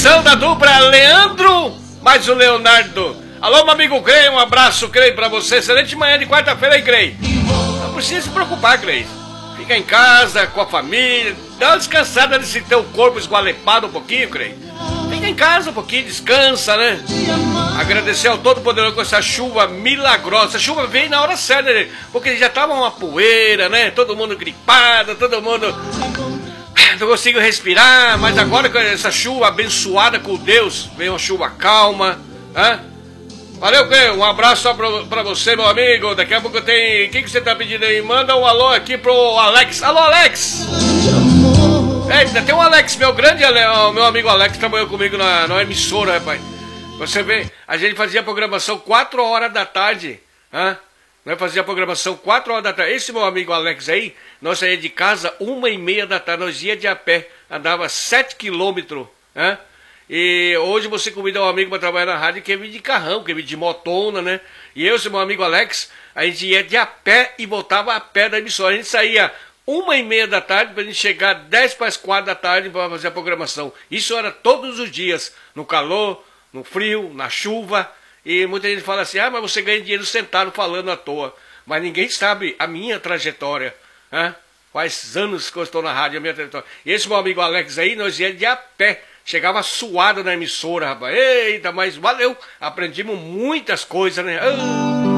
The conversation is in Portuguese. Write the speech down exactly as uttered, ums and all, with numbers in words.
versão da dupla Leandro mais o Leonardo. Alô, meu amigo Grey, um abraço, Grey, pra você. Excelente manhã de quarta-feira aí, Grey. Não precisa se preocupar, Grey. Fica em casa, com a família, dá uma descansada desse teu corpo esgualepado um pouquinho, Grey. Fica em casa um pouquinho, descansa, né? Agradecer ao Todo-Poderoso com essa chuva milagrosa. Essa chuva veio na hora certa, né? Porque já tava uma poeira, né? Todo mundo gripado, todo mundo... Não consigo respirar, mas agora com essa chuva abençoada com Deus, vem uma chuva calma, né? Valeu, Cleo, um abraço pra, pra você, meu amigo. Daqui a pouco tem... O que, que você tá pedindo aí? Manda um alô aqui pro Alex. Alô, Alex! Eita, tem um Alex, meu grande meu amigo Alex, trabalhou comigo na, na emissora, rapaz. Você vê, a gente fazia programação quatro horas da tarde, né? Nós fazia programação quatro horas da tarde. Esse meu amigo Alex aí, nós saía de casa uma e meia da tarde, nós ia de a pé, andava sete quilômetros, né? E hoje você convida um amigo para trabalhar na rádio que ia vir de carrão, que ia vir de motona, né? E eu, esse meu amigo Alex, a gente ia de a pé e voltava a pé da emissora. A gente saía uma e meia da tarde para a gente chegar dez para as quatro da tarde para fazer a programação. Isso era todos os dias, no calor, no frio, na chuva. E muita gente fala assim, ah, mas você ganha dinheiro sentado falando à toa. Mas ninguém sabe a minha trajetória, né? Faz anos que eu estou na rádio, a minha trajetória. E esse meu amigo Alex aí, nós íamos de a pé. Chegava suado na emissora, rapaz. Eita, mas valeu. Aprendimos muitas coisas, né? Ah.